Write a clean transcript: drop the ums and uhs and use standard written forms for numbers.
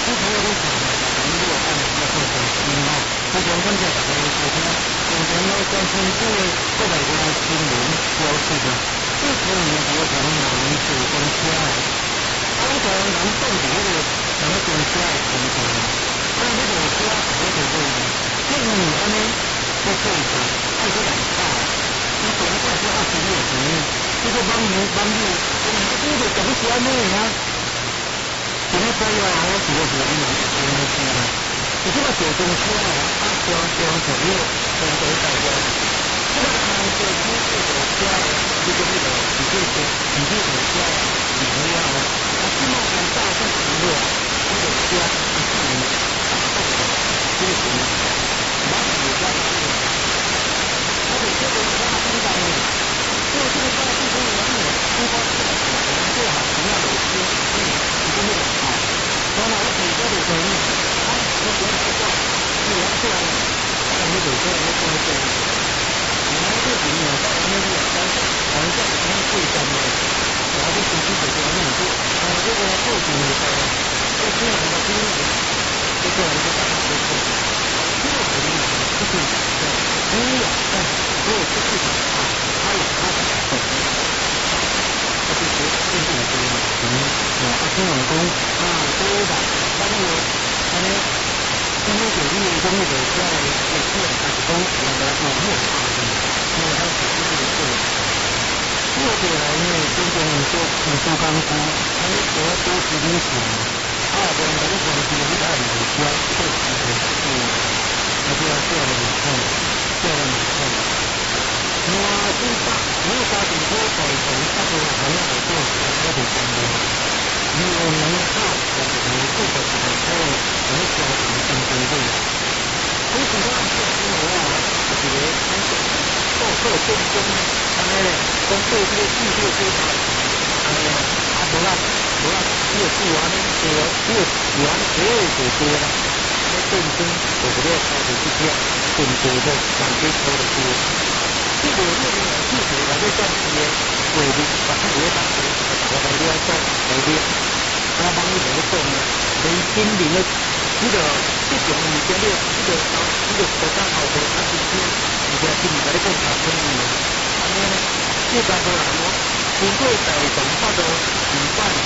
你睇嗰啲場合，咁呢個方面咧，都係最好。我講緊就係大家要睇睇，用緊咧將政府嘅嗰類嘅新聞標示嘅，即係可能有好多人做公車啊，好多人到底嗰個有一公車係點做嘅？啊，呢個車嗰度都有，即係你安尼個配置，愛個人大，你做一個係20年前，呢個網友，我哋呢度就不喜歡咩呀？今日再要我做個嘢呢，我哋知啦。你這個做公車啊，將材料送俾大家。這個看這個這個車，這個自己的車，你們要，希望能大眾娛樂，這個車是市民大眾的，這個是哪裡有家的？我哋這個車很大的，所以這個車是可以完美通過這個做好同樣的車，你就會好。當然我自己的朋友。我覺得係要有啲人，可能呢條車有啲過嘅，而家啲點樣得呢啲人咧，我真係想推進嘅，有啲政府做嘅可能都，但係呢個都係重要嘅，即係人嘅經驗，呢個人嘅大學嘅經驗，呢個係啲人出去嘅，呢啲人咧，如果出去嘅話，他有他的本事，他就是政府嘅人，阿公老公啊，都話，他呢個，他呢？因為對於公路的車來也是還是講我們的網絡化的，因為它只是這個對。這個來呢，中間做工夫，它主要都是你想，不然你講是你按摩車，這個是它就要這樣子看，這樣子看。那最大，如果家庭多改成差不多還要來做這個工作。如果能靠我們這個時候，我們家庭更多的，所以很多人說因為啊，我覺得到時候中安尼咧，講對這個技術非常，無啦，這個治安呢，這個治安絕對不多啦，那競爭我覺得開始是這樣，更多的感覺超得多。這個那個技術來到暫時呢，規律把它留當成我們要做來的。他幫你來做呢，你今年的這個這種物件的這個國家好的，它是說你的今年來講產生的，安尼呢，這個過來我通過在動發的舉辦